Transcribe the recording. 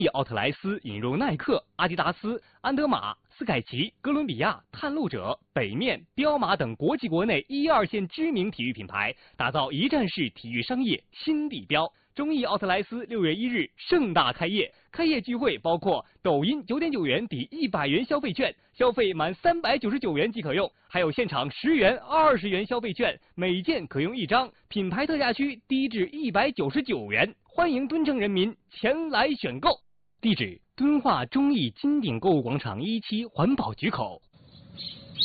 奥特莱斯引入耐克、阿迪达斯、安德玛、斯凯奇、哥伦比亚、探路者、北面、彪马等国际国内1、2线知名体育品牌，打造一站式体育商业新地标。中艺奥特莱斯6月1日盛大开业，开业聚会包括抖音9.9元抵100元消费券，消费满399元即可用，还有现场10元、20元消费券，每件可用1张，品牌特价区低至199元，欢迎敦诚人民前来选购。地址：敦化中艺金鼎购物广场1期环保局口。